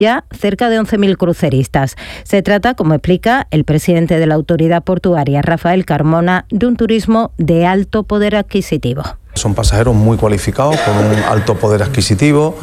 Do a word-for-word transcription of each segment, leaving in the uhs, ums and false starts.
ya cerca de once mil cruceristas. Se trata, como explica el presidente de la autoridad portuaria, Rafael Carmona, de un turismo de alto poder adquisitivo. Son pasajeros muy cualificados, con un alto poder adquisitivo,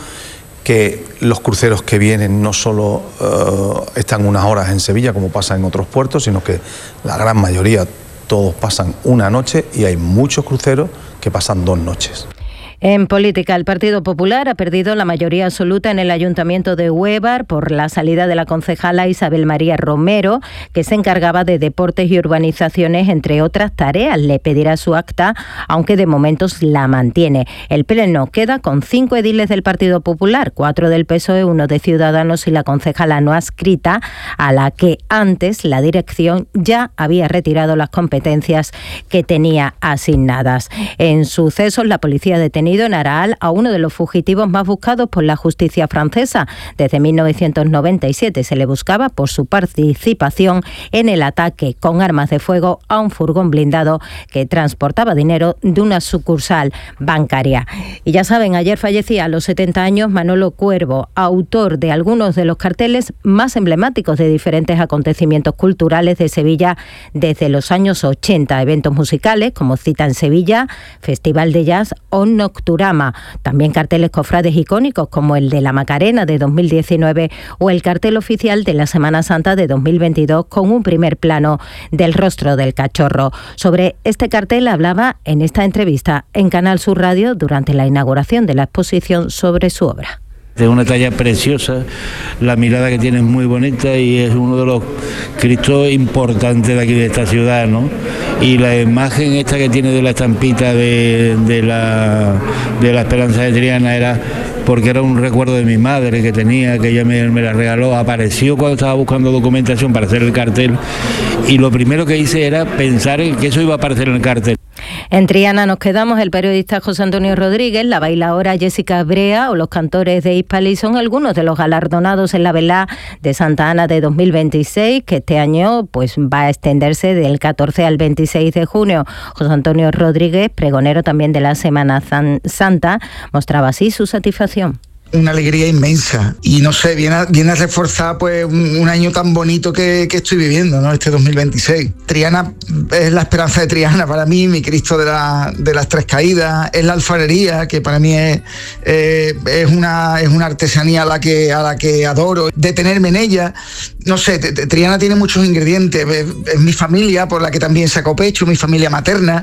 que los cruceros que vienen no solo uh, están unas horas en Sevilla, como pasa en otros puertos, sino que la gran mayoría, todos pasan una noche, y hay muchos cruceros que pasan dos noches. En política, el Partido Popular ha perdido la mayoría absoluta en el Ayuntamiento de Huévar por la salida de la concejala Isabel María Romero, que se encargaba de deportes y urbanizaciones, entre otras tareas. Le pedirá su acta, aunque de momentos la mantiene. El Pleno queda con cinco ediles del Partido Popular, cuatro del P S O E, uno de Ciudadanos y la concejala no adscrita, a la que antes la dirección ya había retirado las competencias que tenía asignadas. En sucesos, la policía ha detenido en Araal a uno de los fugitivos más buscados por la justicia francesa. Desde mil novecientos noventa y siete se le buscaba por su participación en el ataque con armas de fuego a un furgón blindado que transportaba dinero de una sucursal bancaria. Y ya saben, ayer fallecía a los setenta años Manolo Cuervo, autor de algunos de los carteles más emblemáticos de diferentes acontecimientos culturales de Sevilla desde los años ochenta. Eventos musicales como Cita en Sevilla, Festival de Jazz o Nocturama. También carteles cofrades icónicos como el de la Macarena de dos mil diecinueve o el cartel oficial de la Semana Santa de dos mil veintidós con un primer plano del rostro del cachorro. Sobre este cartel hablaba en esta entrevista en Canal Sur Radio durante la inauguración de la exposición sobre su obra. Es una talla preciosa, la mirada que tiene es muy bonita y es uno de los Cristos importantes de aquí de esta ciudad, ¿no? Y la imagen esta que tiene de la estampita de, de, la, de la Esperanza de Triana era porque era un recuerdo de mi madre que tenía, que ella me, me la regaló, apareció cuando estaba buscando documentación para hacer el cartel y lo primero que hice era pensar en que eso iba a aparecer en el cartel. En Triana nos quedamos. El periodista José Antonio Rodríguez, la bailaora Jessica Brea o los cantores de Hispali son algunos de los galardonados en la velá de Santa Ana de dos mil veintiséis, que este año pues va a extenderse del catorce al veintiséis de junio. José Antonio Rodríguez, pregonero también de la Semana Santa, mostraba así su satisfacción. Una alegría inmensa y no sé, viene a, viene a reforzar pues un, un año tan bonito que, que estoy viviendo, ¿no? Este dos mil veintiséis. Triana es la esperanza de Triana para mí, mi Cristo de, la, de las Tres Caídas, es la alfarería que para mí es, eh, es, una, es una artesanía a la, que, a la que adoro, detenerme en ella. No sé, Triana tiene muchos ingredientes, es, es mi familia por la que también saco pecho, mi familia materna.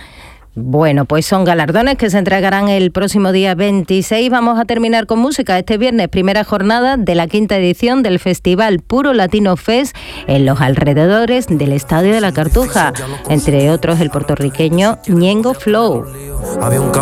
Bueno, pues son galardones que se entregarán el próximo día veintiséis. Vamos a terminar con música. Este viernes, primera jornada de la quinta edición del Festival Puro Latino Fest en los alrededores del Estadio de la Cartuja. Entre otros, el puertorriqueño Ñengo Flow. Había un